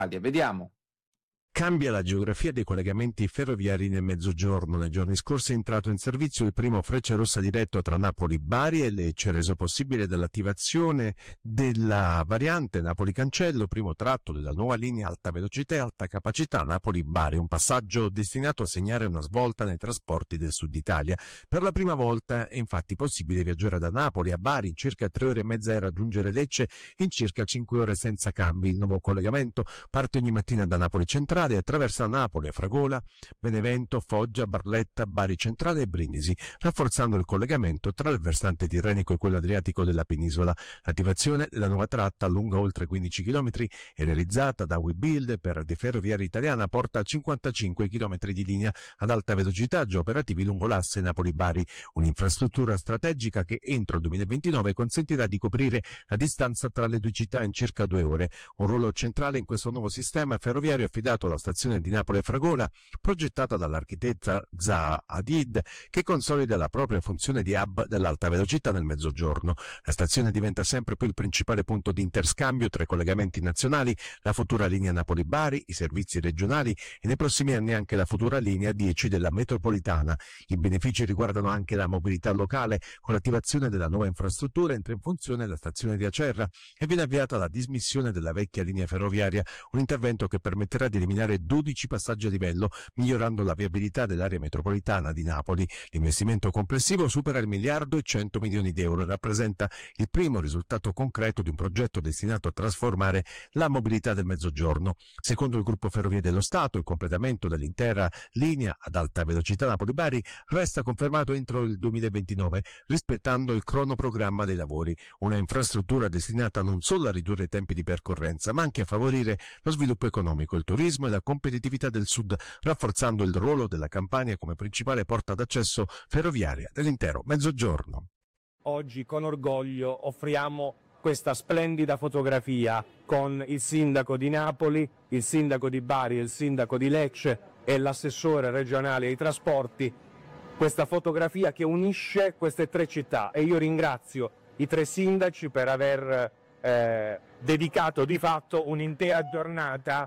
Vediamo. Cambia la geografia dei collegamenti ferroviari nel Mezzogiorno. Nei giorni scorsi è entrato in servizio il primo Frecciarossa diretto tra Napoli-Bari e Lecce, reso possibile dall'attivazione della variante Napoli-Cancello, primo tratto della nuova linea alta velocità e alta capacità Napoli-Bari, un passaggio destinato a segnare una svolta nei trasporti del Sud Italia. Per la prima volta è infatti possibile viaggiare da Napoli a Bari in circa 3 ore e mezza e raggiungere Lecce in circa 5 ore senza cambi. Il nuovo collegamento parte ogni mattina da Napoli Centrale e attraversa Napoli, Fragola, Benevento, Foggia, Barletta, Bari Centrale e Brindisi, rafforzando il collegamento tra il versante tirrenico e quello adriatico della penisola. L'attivazione della nuova tratta, lunga oltre 15 km e realizzata da Webuild per Rete Ferroviaria Italiana, porta a 55 km di linea ad alta velocità già operativi lungo l'asse Napoli-Bari, un'infrastruttura strategica che entro il 2029 consentirà di coprire la distanza tra le due città in circa 2 ore. Un ruolo centrale in questo nuovo sistema ferroviario affidato alla stazione di Napoli e Fragola, progettata dall'architetta Zaha Hadid, che consolida la propria funzione di hub dell'alta velocità nel Mezzogiorno. La stazione diventa sempre più il principale punto di interscambio tra i collegamenti nazionali, la futura linea Napoli-Bari, i servizi regionali e nei prossimi anni anche la futura linea 10 della metropolitana. I benefici riguardano anche la mobilità locale. Con l'attivazione della nuova infrastruttura entra in funzione la stazione di Acerra e viene avviata la dismissione della vecchia linea ferroviaria, un intervento che permetterà di eliminare 12 passaggi a livello, migliorando la viabilità dell'area metropolitana di Napoli. L'investimento complessivo supera il 1.100 milioni di euro e rappresenta il primo risultato concreto di un progetto destinato a trasformare la mobilità del Mezzogiorno. Secondo il gruppo Ferrovie dello Stato, il completamento dell'intera linea ad alta velocità Napoli-Bari resta confermato entro il 2029, rispettando il cronoprogramma dei lavori, una infrastruttura destinata non solo a ridurre i tempi di percorrenza, ma anche a favorire lo sviluppo economico, il turismo e la competitività del Sud, rafforzando il ruolo della Campania come principale porta d'accesso ferroviaria dell'intero Mezzogiorno. Oggi con orgoglio offriamo questa splendida fotografia con il sindaco di Napoli, il sindaco di Bari, il sindaco di Lecce e l'assessore regionale ai trasporti. Questa fotografia che unisce queste tre città, e io ringrazio i tre sindaci per aver dedicato di fatto un'intera giornata,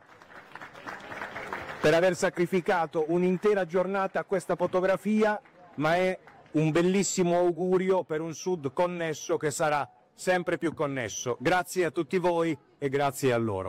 per aver sacrificato un'intera giornata a questa fotografia, ma è un bellissimo augurio per un Sud connesso che sarà sempre più connesso. Grazie a tutti voi e grazie a loro.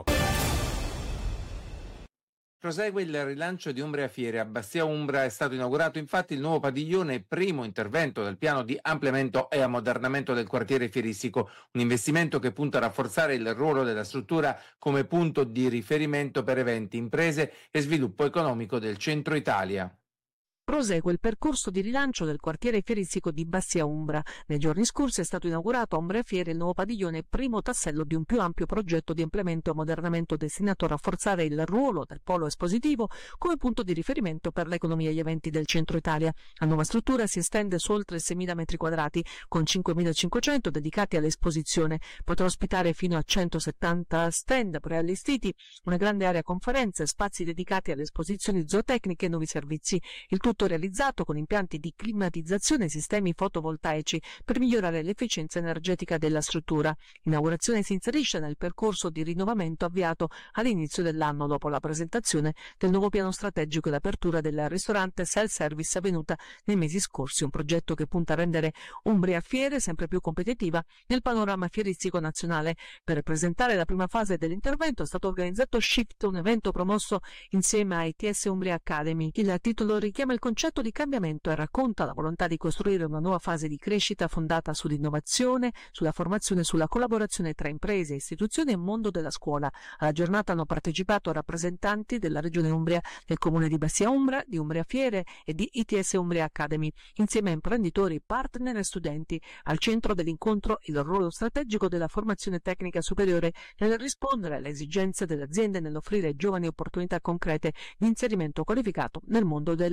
Prosegue il rilancio di Umbria Fiere. A Bastia Umbra è stato inaugurato infatti il nuovo padiglione, primo intervento del piano di ampliamento e ammodernamento del quartiere fieristico, un investimento che punta a rafforzare il ruolo della struttura come punto di riferimento per eventi, imprese e sviluppo economico del centro Italia. Prosegue il percorso di rilancio del quartiere fieristico di Bastia Umbra. Nei giorni scorsi è stato inaugurato a Umbria Fiere il nuovo padiglione, primo tassello di un più ampio progetto di implemento e ammodernamento destinato a rafforzare il ruolo del polo espositivo come punto di riferimento per l'economia e gli eventi del centro Italia. La nuova struttura si estende su oltre 6.000 metri quadrati, con 5.500 dedicati all'esposizione. Potrà ospitare fino a 170 stand preallestiti, una grande area conferenze, spazi dedicati alle esposizioni zootecniche e nuovi servizi. Il tutto realizzato con impianti di climatizzazione e sistemi fotovoltaici per migliorare l'efficienza energetica della struttura. L'inaugurazione si inserisce nel percorso di rinnovamento avviato all'inizio dell'anno dopo la presentazione del nuovo piano strategico e l'apertura del ristorante self-service avvenuta nei mesi scorsi, un progetto che punta a rendere Umbria Fiere sempre più competitiva nel panorama fieristico nazionale. Per presentare la prima fase dell'intervento è stato organizzato Shift, un evento promosso insieme a ITS Umbria Academy. Il titolo richiama il concetto di cambiamento e racconta la volontà di costruire una nuova fase di crescita fondata sull'innovazione, sulla formazione e sulla collaborazione tra imprese, istituzioni e mondo della scuola. Alla giornata hanno partecipato rappresentanti della Regione Umbria, del Comune di Bastia Umbra, di Umbria Fiere e di ITS Umbria Academy, insieme a imprenditori, partner e studenti. Al centro dell'incontro il ruolo strategico della formazione tecnica superiore nel rispondere alle esigenze delle aziende nell'offrire ai giovani opportunità concrete di inserimento qualificato nel mondo del lavoro.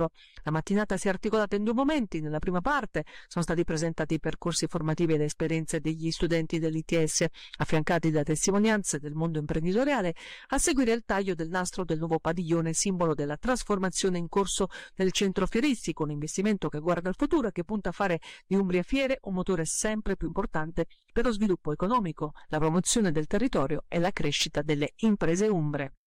lavoro. La mattinata si è articolata in 2 momenti. Nella prima parte sono stati presentati i percorsi formativi e le esperienze degli studenti dell'ITS, affiancati da testimonianze del mondo imprenditoriale, a seguire il taglio del nastro del nuovo padiglione, simbolo della trasformazione in corso del centro fieristico, un investimento che guarda al futuro e che punta a fare di Umbria Fiere un motore sempre più importante per lo sviluppo economico, la promozione del territorio e la crescita delle imprese umbre.